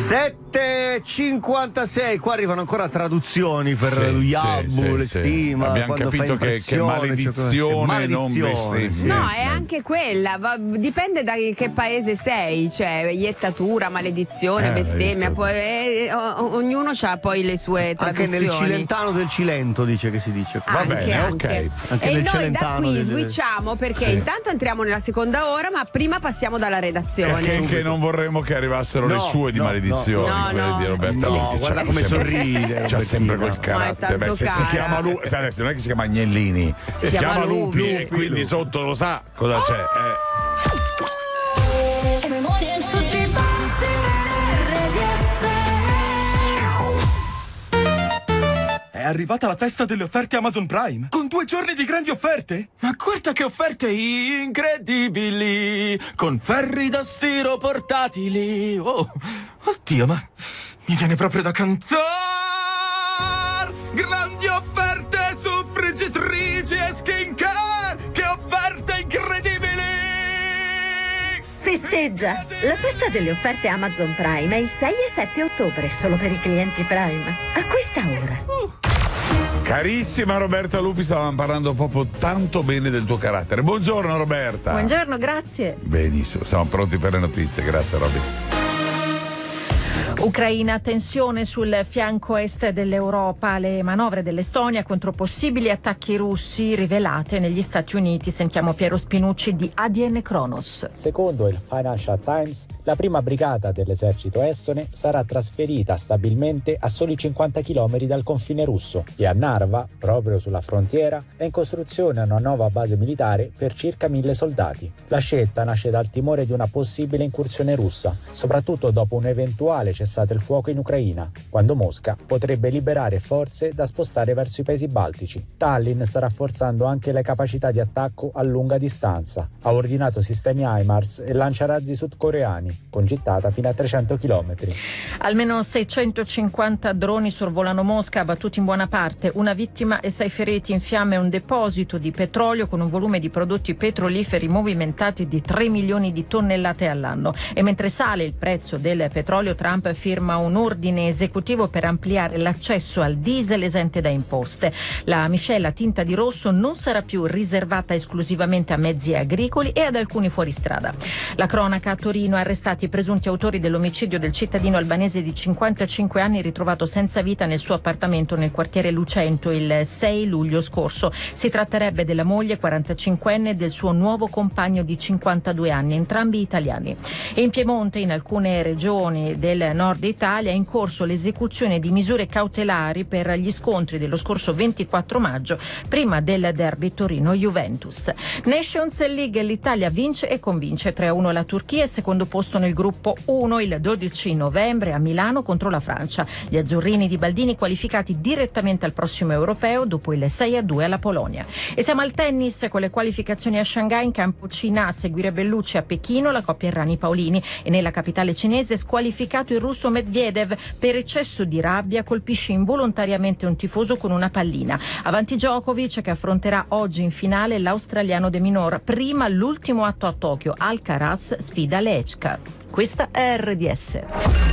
7:56, qua arrivano ancora traduzioni per lo Yabbu, le stima. Abbiamo capito che maledizione, non bestemmia. No, è anche quella, dipende da che paese sei, cioè iettatura, maledizione, bestemmia, poi, ognuno ha poi le sue traduzioni. Anche nel cilentano del Cilento dice che si dice. Va bene, ok. Anche e nel noi da qui del... switchiamo perché intanto entriamo nella seconda ora, ma prima passiamo dalla redazione. Che non vorremmo che arrivassero le sue di maledizioni, quelle di Roberta Lupi. Guarda come sorride. C'ha sempre quel carattere. Se si chiama Lupi, non è che si chiama Agnellini, si chiama Lupi e quindi sotto lo sa cosa c'è. È arrivata la festa delle offerte Amazon Prime, con 2 giorni di grandi offerte. Ma guarda che offerte incredibili, con ferri da stiro portatili. Oh, oddio, ma mi viene proprio da cantare. Grandi offerte su friggitrici e skincare, che offerte incredibili. Festeggia! La festa delle offerte Amazon Prime è il 6 e 7 ottobre, solo per i clienti Prime. A questa ora. Carissima Roberta Lupi, stavamo parlando proprio tanto bene del tuo carattere. Buongiorno Roberta. Buongiorno, grazie. Benissimo, siamo pronti per le notizie. Grazie Roby. Ucraina, tensione sul fianco est dell'Europa, le manovre dell'Estonia contro possibili attacchi russi rivelate negli Stati Uniti. Sentiamo Piero Spinucci di ADN Kronos. Secondo il Financial Times, la prima brigata dell'esercito estone sarà trasferita stabilmente a soli 50 km dal confine russo e a Narva, proprio sulla frontiera, è in costruzione una nuova base militare per circa 1000 soldati. La scelta nasce dal timore di una possibile incursione russa, soprattutto dopo un eventuale cessate il fuoco in Ucraina, quando Mosca potrebbe liberare forze da spostare verso i paesi baltici. Tallinn sta rafforzando anche le capacità di attacco a lunga distanza. Ha ordinato sistemi HIMARS e lanciarazzi sudcoreani, con gittata fino a 300 km. Almeno 650 droni sorvolano Mosca, abbattuti in buona parte. Una vittima e 6 feriti. In fiamme un deposito di petrolio con un volume di prodotti petroliferi movimentati di 3 milioni di tonnellate all'anno. E mentre sale il prezzo del petrolio, Trump firma un ordine esecutivo per ampliare l'accesso al diesel esente da imposte. La miscela tinta di rosso non sarà più riservata esclusivamente a mezzi agricoli e ad alcuni fuoristrada. La cronaca: a Torino, arrestati i presunti autori dell'omicidio del cittadino albanese di 55 anni ritrovato senza vita nel suo appartamento nel quartiere Lucento il 6 luglio scorso. Si tratterebbe della moglie 45enne e del suo nuovo compagno di 52 anni, entrambi italiani. E in Piemonte, in alcune regioni del nord Italia, è in corso l'esecuzione di misure cautelari per gli scontri dello scorso 24 maggio, prima del derby Torino-Juventus. Nations League, l'Italia vince e convince 3-1 la Turchia, secondo posto nel gruppo 1 il 12 novembre a Milano contro la Francia. Gli azzurrini di Baldini qualificati direttamente al prossimo europeo dopo il 6-2 alla Polonia. E siamo al tennis con le qualificazioni a Shanghai. In campo Cina a seguire Bellucci, a Pechino la coppia Errani-Paolini, e nella capitale cinese squalificato il russo Medvedev per eccesso di rabbia, colpisce involontariamente un tifoso con una pallina. Avanti Djokovic, che affronterà oggi in finale l'australiano De Minaur. Prima l'ultimo atto a Tokyo, Alcaraz sfida Lechka. Questa è RDS.